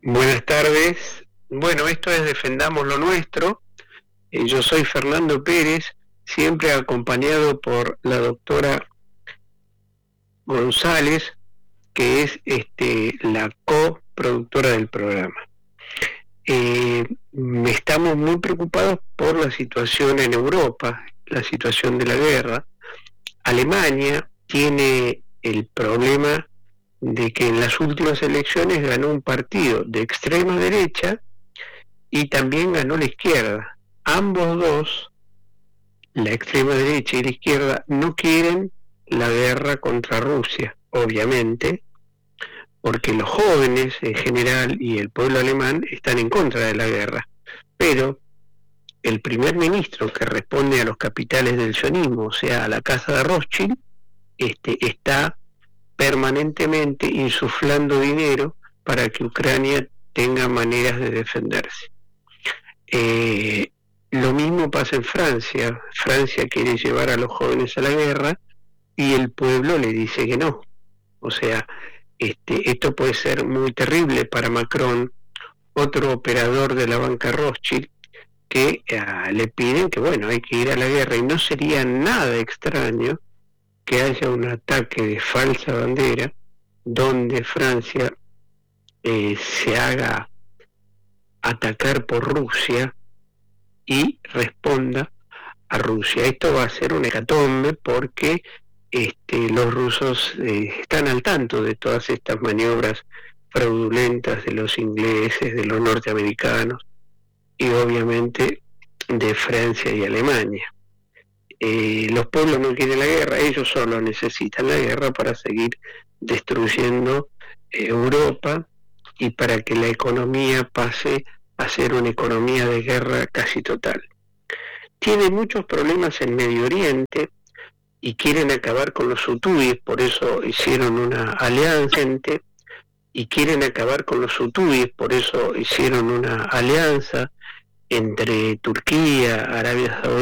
Buenas tardes. Bueno, esto es Defendamos lo Nuestro. Yo soy Fernando Pérez, siempre acompañado por la doctora González, que es la coproductora del programa. Estamos muy preocupados por la situación en Europa, la situación de la guerra. Alemania tiene el problema de que en las últimas elecciones ganó un partido de extrema derecha y también ganó la izquierda. Ambos dos, la extrema derecha y la izquierda, no quieren la guerra contra Rusia, obviamente, porque los jóvenes en general y el pueblo alemán están en contra de la guerra. Pero el primer ministro que responde a los capitales del sionismo, o sea, a la casa de Rothschild, está permanentemente insuflando dinero para que Ucrania tenga maneras de defenderse. Lo mismo pasa en Francia. Francia quiere llevar a los jóvenes a la guerra y el pueblo le dice que no. O sea, esto puede ser muy terrible para Macron, otro operador de la banca Rothschild, que le piden que, bueno, hay que ir a la guerra, y no sería nada extraño que haya un ataque de falsa bandera donde Francia se haga atacar por Rusia y responda a Rusia. Esto va a ser un hecatombe porque los rusos están al tanto de todas estas maniobras fraudulentas de los ingleses, de los norteamericanos y obviamente de Francia y Alemania. Los pueblos no quieren la guerra, ellos solo necesitan la guerra para seguir destruyendo Europa y para que la economía pase a ser una economía de guerra casi total. Tiene muchos problemas en Medio Oriente y quieren acabar con los hutíes, por eso hicieron una alianza, entre Turquía, Arabia Saudita